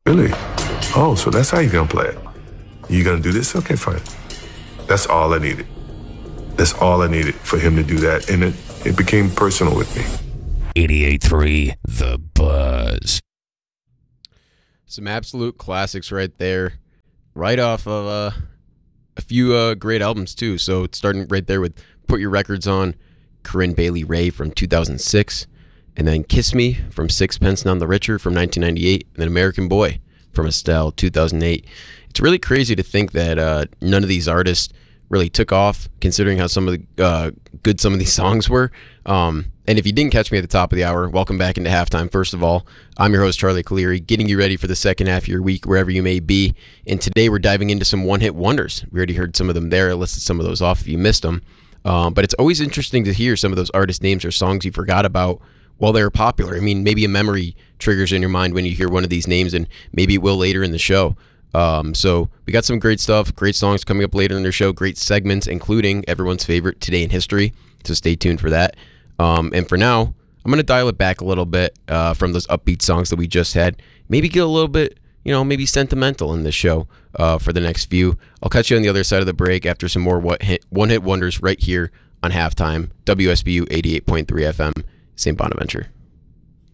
Really? Oh, so that's how you're gonna play it. You gonna do this? Okay, fine. That's all I needed. That's all I needed for him to do that. And it became personal with me. 88.3 The Buzz. Some absolute classics right there. Right off of a few great albums, too. So it's starting right there with Put Your Records On, Corinne Bailey Rae from 2006. And then Kiss Me from Sixpence None the Richer from 1998. And then American Boy from Estelle, 2008. It's really crazy to think that none of these artists really took off, considering how some of the good some of these songs were. And if you didn't catch me at the top of the hour, welcome back into halftime. First of all, I'm your host, Charlie Caleri, getting you ready for the second half of your week, wherever you may be. And today we're diving into some one-hit wonders. We already heard some of them there. I listed some of those off if you missed them. But it's always interesting to hear some of those artist names or songs you forgot about while they were popular. I mean, maybe a memory triggers in your mind when you hear one of these names, and maybe it will later in the show. So we got some great stuff, great songs coming up later in the show, great segments, including everyone's favorite Today in History. So stay tuned for that. And for now, I'm going to dial it back a little bit from those upbeat songs that we just had. Maybe get a little bit, maybe sentimental in this show for the next few. I'll catch you on the other side of the break after some more one-hit wonders right here on Halftime, WSBU 88.3 FM, St. Bonaventure.